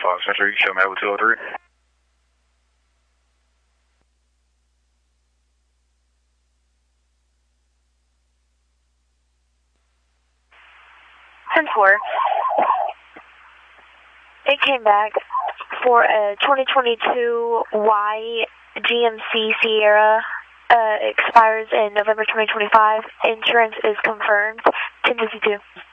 5 Century, show me over 203. Four. It came back for a 2022 Y GMC Sierra. Expires in November 2025. Insurance is confirmed. 1052.